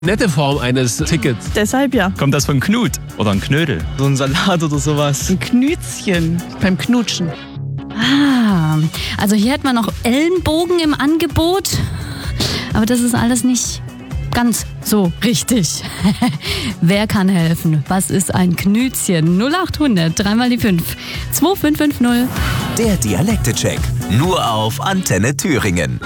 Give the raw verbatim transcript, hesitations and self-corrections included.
Nette Form eines Tickets. Deshalb ja. Kommt das von Knut oder ein Knödel? So ein Salat oder sowas. Ein Knütchen beim Knutschen. Ah, also hier hat man noch Ellenbogen im Angebot. Aber das ist alles nicht ganz so richtig. Wer kann helfen? Was ist ein Knütchen? null acht hundert, dreimal die fünf, zwei fünf fünf null. Der Dialekte-Check. Nur auf Antenne Thüringen.